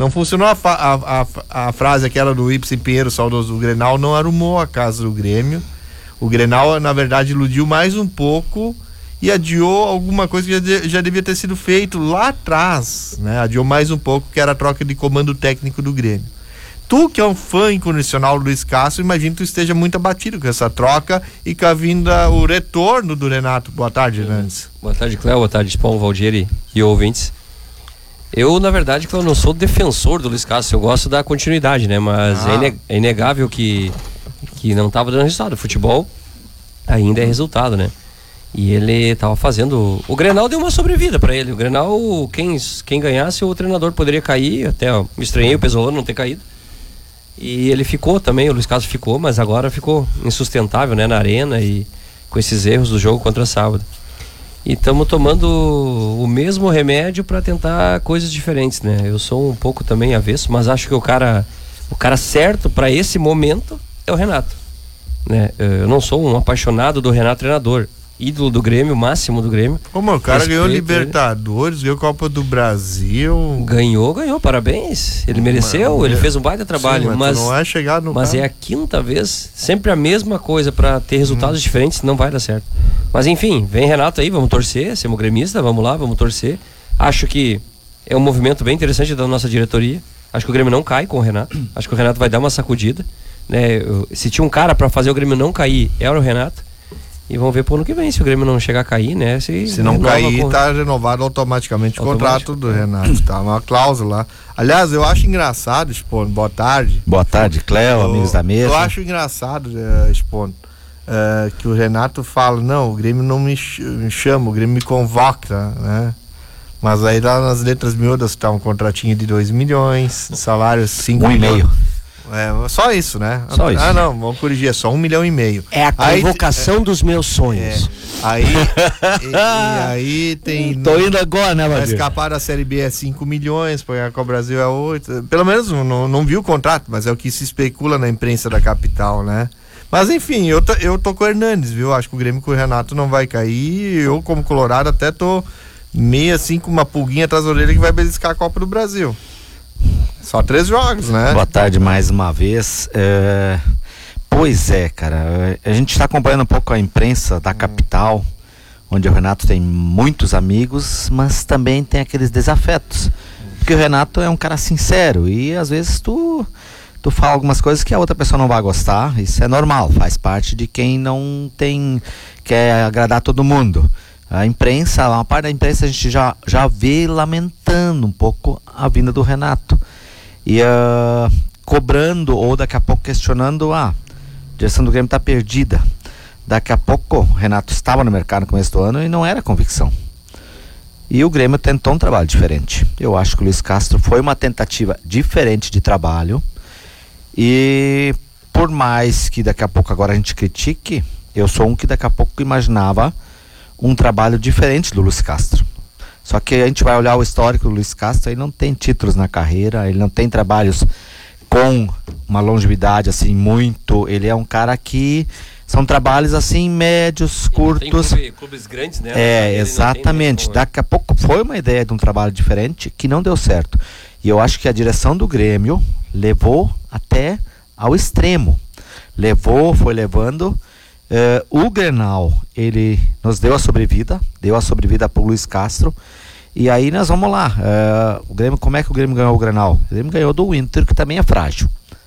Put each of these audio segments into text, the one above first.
Não funcionou a frase aquela do Ibsen Pinheiro, saudoso do Grenal, não arrumou a casa do Grêmio. O Grenal, na verdade, iludiu mais um pouco e adiou alguma coisa que já devia ter sido feito lá atrás, né? Adiou mais um pouco, que era a troca de comando técnico do Grêmio. Tu, que é um fã incondicional do Luiz Castro, imagino que tu esteja muito abatido com essa troca e com a vinda, o retorno do Renato. Boa tarde, Hernandes. Boa tarde, Cléo. Boa tarde, Spawn, Valdir e ouvintes. Eu, na verdade, Cléo, não sou defensor do Luiz Castro, eu gosto da continuidade, né? Mas é inegável que não estava dando resultado. O futebol ainda é resultado, né? E ele estava fazendo... O Grenal deu uma sobrevida para ele. O Grenal, quem ganhasse, o treinador poderia cair. Até me estranhei o Pesolano não ter caído. E ele ficou também, o Luiz Castro ficou, mas agora ficou insustentável, né? Na arena e com esses erros do jogo contra sábado. E estamos tomando o mesmo remédio para tentar coisas diferentes, né? Eu sou um pouco também avesso, mas acho que o cara certo para esse momento é o Renato, né? Eu não sou um apaixonado do Renato treinador, ídolo do Grêmio, máximo do Grêmio. Como o cara ganhou Libertadores, ganhou Copa do Brasil. Ganhou, parabéns. Ele mereceu, ele fez um baita trabalho. Sim, mas não é chegar no mas é a quinta vez, sempre a mesma coisa para ter resultados diferentes, não vai dar certo. Mas enfim, vem Renato aí, vamos torcer, somos gremista, vamos lá, vamos torcer. Acho que é um movimento bem interessante da nossa diretoria. Acho que o Grêmio não cai com o Renato. Acho que o Renato vai dar uma sacudida, né? Se tinha um cara para fazer o Grêmio não cair, era o Renato. E vamos ver pro ano que vem, se o Grêmio não chegar a cair, né? Se não cair, tá renovado automaticamente o contrato do Renato, tá? Uma cláusula. Aliás, eu acho engraçado, Spono, boa tarde. Boa tarde, Cléo, amigos da mesa. Eu acho engraçado, Spono, que o Renato fala, não, o Grêmio não me chama, o Grêmio me convoca, né? Mas aí lá nas letras miúdas tá um contratinho de 2 milhões, salário 5 milhões. 1,5. Só isso, né? Só isso. Não, vamos corrigir, é só 1,5 milhão. É a convocação dos meus sonhos. Aí tem... Tô indo agora, né, Vai escapar da Série B é 5 milhões, para a Brasil é 8. Pelo menos não vi o contrato, mas é o que se especula na imprensa da capital, né? Mas enfim, eu tô com o Hernandes, viu? Acho que o Grêmio com o Renato não vai cair. Eu, como colorado, até tô meio assim com uma pulguinha atrás da orelha que vai beliscar a Copa do Brasil. Só 3 jogos, né? Boa tarde mais uma vez. Pois é, cara, a gente está acompanhando um pouco a imprensa da capital, onde o Renato tem muitos amigos, mas também tem aqueles desafetos, porque o Renato é um cara sincero e às vezes tu fala algumas coisas que a outra pessoa não vai gostar. Isso é normal, faz parte de quem não quer agradar todo mundo. A imprensa, uma parte da imprensa a gente já vê lamentando um pouco a vinda do Renato e cobrando ou daqui a pouco questionando, a direção do Grêmio está perdida. Daqui a pouco o Renato estava no mercado no começo do ano e não era convicção. E o Grêmio tentou um trabalho diferente. Eu acho que o Luiz Castro foi uma tentativa diferente de trabalho e por mais que daqui a pouco agora a gente critique, eu sou um que daqui a pouco imaginava um trabalho diferente do Luiz Castro. Só que a gente vai olhar o histórico do Luiz Castro, ele não tem títulos na carreira, ele não tem trabalhos com uma longevidade assim muito, ele é um cara que são trabalhos assim médios, curtos. Tem clubes grandes, né? Exatamente. Daqui a pouco foi uma ideia de um trabalho diferente que não deu certo. E eu acho que a direção do Grêmio levou até ao extremo. Foi levando. O Grenal, ele nos deu a sobrevida para o Luiz Castro. E aí nós vamos lá. O Grêmio, como é que o Grêmio ganhou o Grenal? O Grêmio ganhou do Inter, que também é frágil.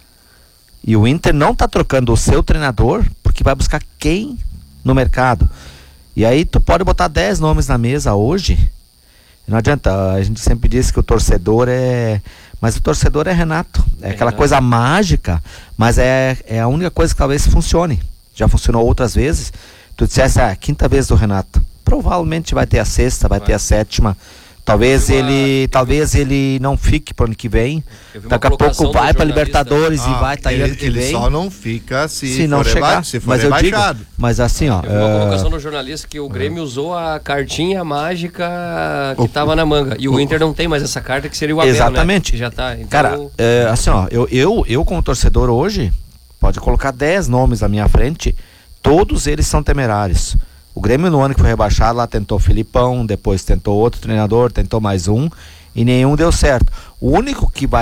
E o Inter não está trocando o seu treinador porque vai buscar quem no mercado. E aí tu pode botar 10 nomes na mesa hoje. Não adianta, a gente sempre diz que o torcedor mas o torcedor é Renato. É aquela coisa mágica, mas é a única coisa que talvez funcione. Já funcionou outras vezes. Tu dissesse a 5ª vez do Renato. Provavelmente vai ter a 6ª, vai ter a 7ª. Talvez ele não fique pro ano que vem. Daqui a pouco vai para Libertadores e vai estar ano que vem. Ele só não fica se não chegar. Se for rebaixado. Mas assim, ó. Eu vi uma colocação no jornalista que o Grêmio usou a cartinha mágica que estava na manga. E o Inter não tem mais essa carta, que seria o Abel, exatamente. Né? Que já tá. Então... Cara, assim, ó. Eu como torcedor hoje, pode colocar 10 nomes à minha frente, todos eles são temerários. O Grêmio no ano que foi rebaixado lá tentou Filipão, depois tentou outro treinador, tentou mais um e nenhum deu certo. O único que vai